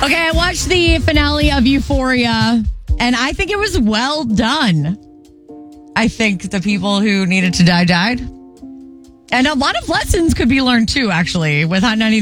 Okay, I watched the finale of Euphoria, and I think it was well done. I think the people who needed to die died. And a lot of lessons could be learned, too, actually, with Hot 99.